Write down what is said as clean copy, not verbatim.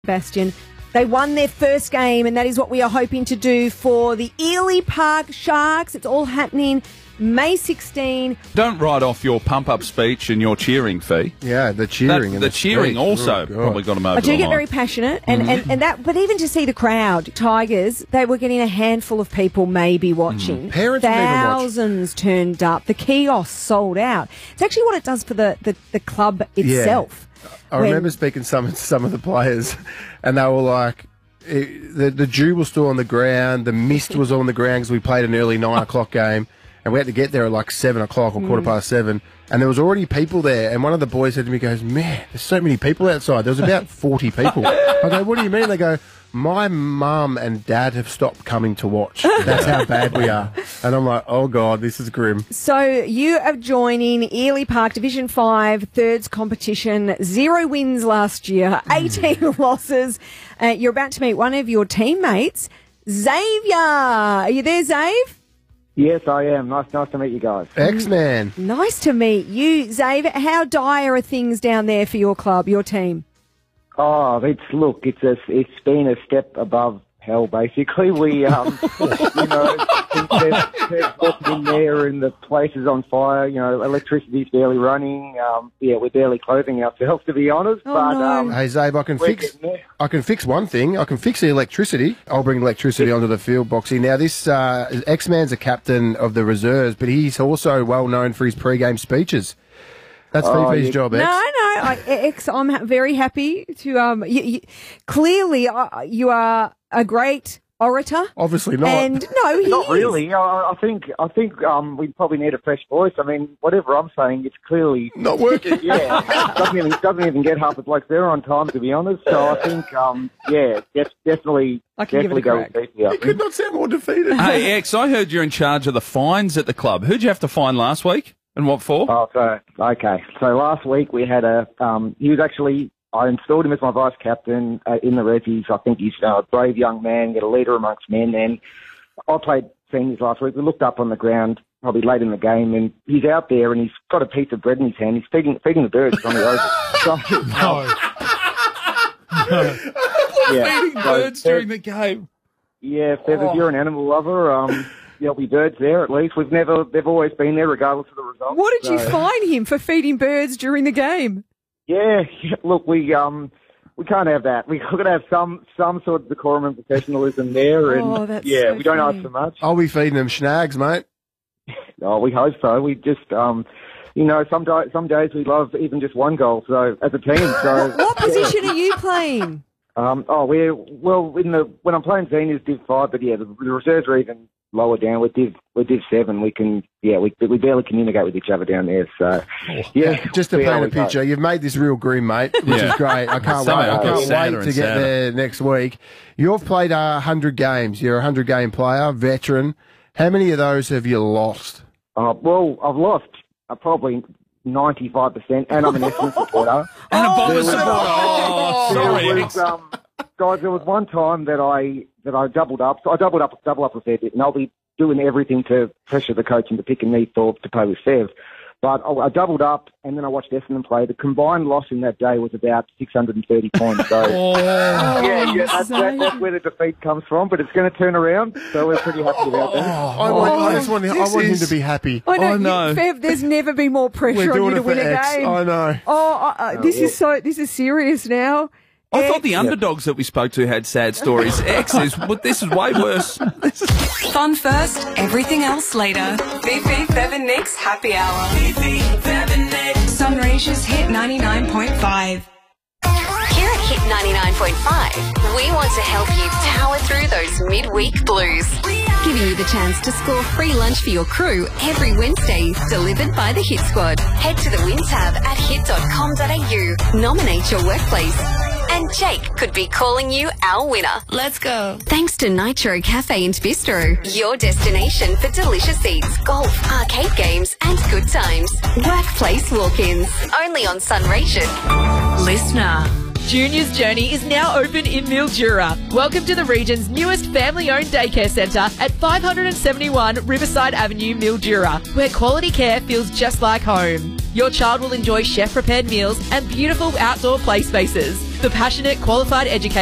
Bastion. They won their first game, and that is what we are hoping to do for the Ely Park Sharks. It's all happening May 16. Don't write off your pump-up speech and your cheering fee. Yeah, the cheering. The cheering also probably got them over I do the get line. very passionate, and that. But even to see the crowd, Tigers, they were getting a handful of people maybe watching. Parents didn't even watch. Thousands turned up. The kiosks sold out. It's actually what it does for the club itself. I remember speaking to some of the players, and they were like, the dew was still on the ground, the mist was on the ground because we played an early 9 o'clock game, and we had to get there at like 7 o'clock or quarter past 7, and there was already people there, and one of the boys said to me, goes, man, there's so many people outside. There was about 40 people. I go, what do you mean? They go, my mum and dad have stopped coming to watch. That's how bad we are. And I'm like, oh, God, this is grim. So you are joining Ely Park Division 5 thirds competition. 0 wins last year, 18 losses. You're about to meet one of your teammates, Xavier. Are you there, Xav? Yes, I am. Nice to meet you guys. X-Man. Nice to meet you, Xavier. How dire are things down there for your club, your team? Oh, it's been a step above hell, basically. We, you know, there's walking in there and the place is on fire. You know, electricity's barely running. We're barely clothing ourselves, to be honest. Oh, but no. Hey, Zabe, I can fix one thing. I can fix the electricity. I'll bring electricity onto the field, Boxy. Now, this X-Man's a captain of the reserves, but he's also well known for his pre-game speeches. That's Fifi's job, X. No, X, I'm very happy to, clearly you are a great orator. Obviously not. And no, he Not is. really. I think we probably need a fresh voice. I mean, whatever I'm saying, it's clearly Not working. Yeah, doesn't even get half the blokes there on time, to be honest. So I think, definitely I can give it a go crack. with Fifi. I You could think. not sound more defeated. Hey, X, I heard you're in charge of the fines at the club. Who'd you have to fine last week? And what for? Oh, okay. So last week we had I installed him as my vice captain in the Rezzies. I think he's a brave young man, get a leader amongst men. And I played seniors last week. We looked up on the ground probably late in the game, and he's out there and he's got a piece of bread in his hand. He's feeding the birds on the oval. Feeding birds during the game. Yeah, Feathers, you're an animal lover. There'll be birds there at least. They've always been there regardless of the result. What did you fine him for feeding birds during the game? Yeah, look, we can't have that. We've got to have some sort of decorum and professionalism there. And that's we so don't funny. ask for much. I'll be feeding them schnags, mate. Oh, we hope so. We just, some days we love even just one goal. So as a team, so What position are you playing? when I'm playing seniors, Div 5, but the reserves are even lower down. We're Div 7. We barely communicate with each other down there. So Just to see how paint a we go. picture, you've made this real grim, mate, which is great. I can't wait. Somehow I it can't gets sadder wait to and get sadder. there next week. You've played 100 games. You're a 100-game player, veteran. How many of those have you lost? Well, I've lost probably 95%, and I'm an Essendon supporter. And a Bomber supporter. Oh, sorry, There X. was, guys, there was one time that I doubled up. So I double up a fair bit, and I'll be doing everything to pressure the coach into picking me to play with Fev. But I doubled up, and then I watched Essendon play. The combined loss in that day was about 630 points. So that's where the defeat comes from. But it's going to turn around, so we're pretty happy about that. I want him to be happy. I know. know. Fev, there's never been more pressure We're on you doing to it for win a X. game. I know. This is serious now. I thought the underdogs that we spoke to had sad stories. X is, but this is way worse. Fun first, everything else later. Fifi, Fev and Nick's Happy Hour. Fifi, Fev and Nick. Sunraysia's Hit 99.5. Here at Hit 99.5, we want to help you power through those midweek blues. Giving you the chance to score free lunch for your crew every Wednesday, delivered by the Hit Squad. Head to the Win tab at hit.com.au. Nominate your workplace. And Jake could be calling you our winner. Let's go. Thanks to Nitro Cafe and Bistro, your destination for delicious eats, golf, arcade games, and good times. Workplace walk-ins, only on Sunraysia. Listener. Junior's Journey is now open in Mildura. Welcome to the region's newest family-owned daycare centre at 571 Riverside Avenue, Mildura, where quality care feels just like home. Your child will enjoy chef-prepared meals and beautiful outdoor play spaces. the passionate, qualified educator